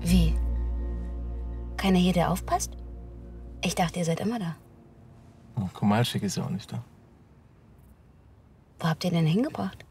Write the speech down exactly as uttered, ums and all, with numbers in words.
Wie? Keiner hier, der aufpasst? Ich dachte, ihr seid immer da. Oh, Komalczyk ist ja auch nicht da. Wo habt ihr den hingebracht?